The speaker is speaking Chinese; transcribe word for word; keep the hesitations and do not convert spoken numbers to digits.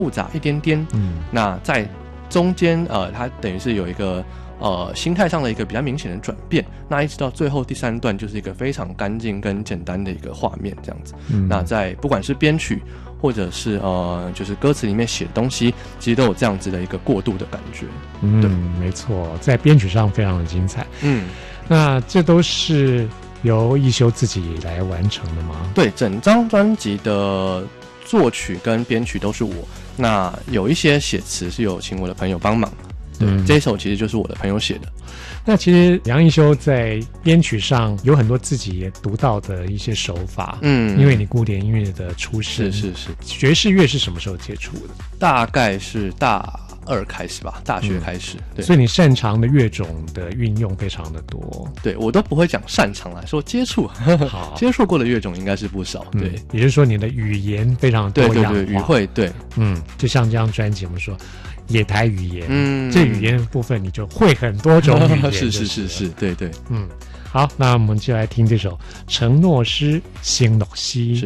复杂一点点。嗯，那在中间呃，它等于是有一个呃心态上的一个比较明显的转变。那一直到最后第三段，就是一个非常干净跟简单的一个画面这样子。嗯，那在不管是编曲或者是呃，就是歌词里面写的东西，其实都有这样子的一个过渡的感觉。 嗯，没错，在编曲上非常的精彩。嗯，那这都是由一休自己来完成的吗？ 对，整张专辑的作曲跟编曲都是我。那有一些写词是有请我的朋友帮忙。对，嗯，这一首其实就是我的朋友写的。 那其实梁一休在编曲上有很多自己也独到的一些手法，嗯，因为你古典音乐的出身， 是是是。 爵士乐是什么时候接触的？ 大概是大二开始吧，大学开始。嗯，对， 所以你擅长的乐种的运用非常的多。 对，我都不会讲擅长啦，说接触，好，接触过的乐种应该是不少。对， 嗯，也就是说你的语言非常多样化。 对对对，语汇，对， 嗯，就像这张专辑我们说野台语言，嗯，这语言的部分你就会很多种语言。 是是是是，对对， 嗯，好，那我们就来听这首《承诺诗新乐西》。